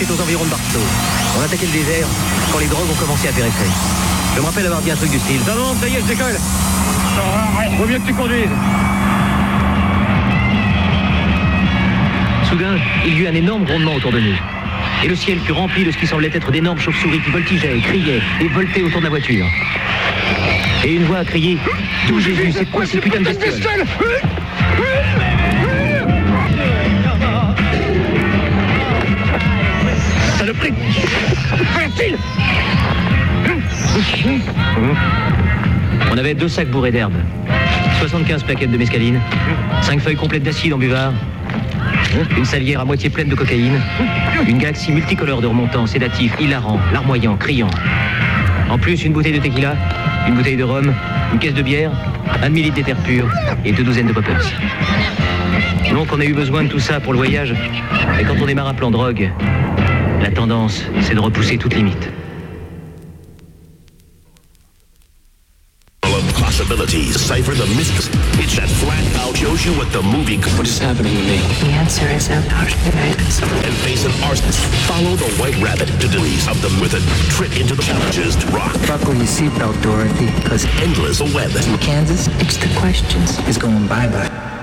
est aux environs de Barstow. On attaquait le désert quand les drogues ont commencé à faire effet. Je me rappelle avoir dit un truc du style. Ça monte, ça y est, je décolle. Vaut mieux que tu conduises. Soudain, il y eut un énorme grondement autour de nous. Et le ciel fut rempli de ce qui semblait être d'énormes chauves-souris qui voltigeaient, criaient et voltaient autour de la voiture. Et une voix a crié « D'où Jésus, c'est quoi ces putains de bestioles ?» Saloperie! Fertile! On avait 2 sacs bourrés d'herbe, 75 plaquettes de mescaline, 5 feuilles complètes d'acide en buvard, une salière à moitié pleine de cocaïne, une galaxie multicolore de remontants, sédatifs, hilarants, larmoyants, criants. En plus, une bouteille de tequila, une bouteille de rhum, une caisse de bière, 1 demi-litre d'éther pur et 2 douzaines de poppers. Donc on a eu besoin de tout ça pour le voyage. Et quand on démarre un plan drogue, la tendance, c'est de repousser toute limite. Possibilities, cipher the mysteries. It's that flat out shows you what the movie. What is happening to me? The answer is arthritis. And face an arsonist. Follow the White Rabbit to degrees of them with a trip into the challenges to rock. Buckle your seatbelt, Dorothy, because Endless web. Kansas, It's the questions. is going bye-bye.